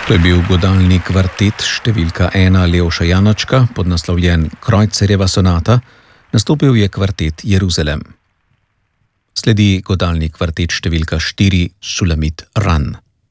To je bil godalni kvartet številka 1 Leoša Janočka, podnaslovljen Krojcerjeva sonata, nastopil je kvartet Jeruzalem. Sledi godalni kvartet številka 4 Shulamit Ran.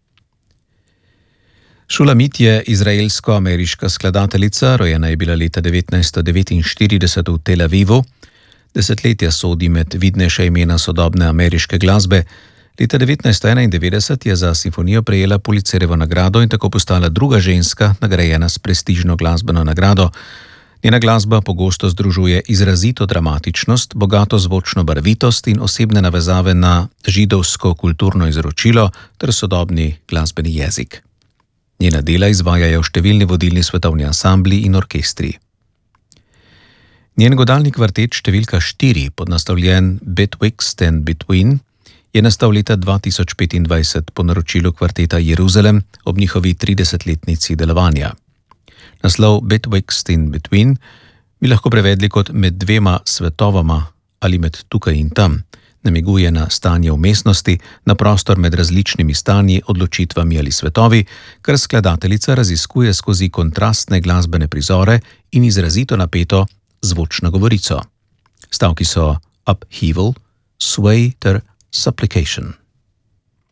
Shulamit je izraelsko-ameriška skladateljica, rojena je bila leta 1949 v Tel Avivu. Desetletja sodi med vidnejša imena sodobne ameriške glasbe. Leta 1991 je za simfonijo prejela Pulitzerjevo nagrado in tako postala druga ženska, nagrajena s prestižno glasbeno nagrado. Njena glasba pogosto združuje izrazito dramatičnost, bogato zvočno barvitost in osebne navezave na židovsko kulturno izročilo ter sodobni glasbeni jezik. Njena dela izvajajo številni vodilni svetovni ansambli in orkestri. Njen godalni kvartet številka 4, podnaslovljen Betwixt and Between, je nastal leta 2025 po naročilu kvarteta Jeruzalem ob njihovi 30-letnici delovanja. Naslov Betwixt in Between bi lahko prevedli kot med dvema svetovama ali med tukaj in tam, namiguje na stanje vmesnosti, na prostor med različnimi stanji, odločitvami ali svetovi, kar skladateljica raziskuje skozi kontrastne glasbene prizore in izrazito napeto zvočno govorico. Stavki so upheaval, sway ter supplication.